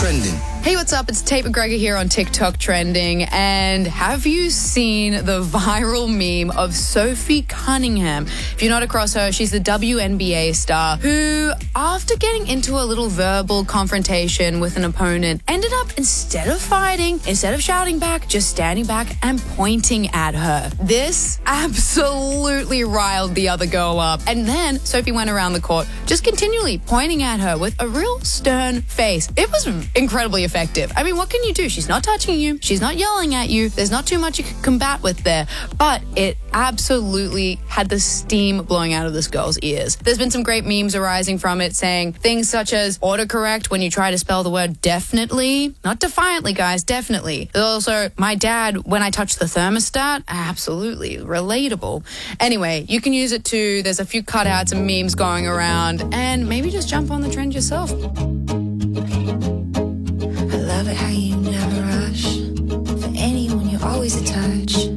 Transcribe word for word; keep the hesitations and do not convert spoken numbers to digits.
Trending. Hey, what's up? It's Tate McGregor here on TikTok Trending. And have you seen the viral meme of Sophie Cunningham? If you're not across her, she's the W N B A star who, after getting into a little verbal confrontation with an opponent, ended up, instead of fighting, instead of shouting back, just standing back and pointing at her. This absolutely riled the other girl up. And then Sophie went around the court just continually pointing at her with a real stern face. It was incredibly effective. I mean, what can you do? She's not touching you. She's not yelling at you. There's not too much you can combat with there. But it absolutely had the steam blowing out of this girl's ears. There's been some great memes arising from it saying things such as autocorrect when you try to spell the word definitely. Not defiantly, guys, definitely. There's also, my dad, when I touch the thermostat. Absolutely relatable. Anyway, you can use it too. There's a few cutouts and memes going around. And maybe just jump on the trend yourself. Love it how you never rush. For anyone, you're always a touch.